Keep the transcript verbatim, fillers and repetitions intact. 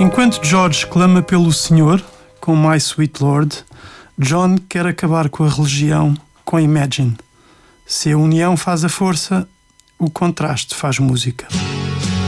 Enquanto George clama pelo Senhor, com My Sweet Lord, John quer acabar com a religião, com Imagine. Se a união faz a força, o contraste faz música.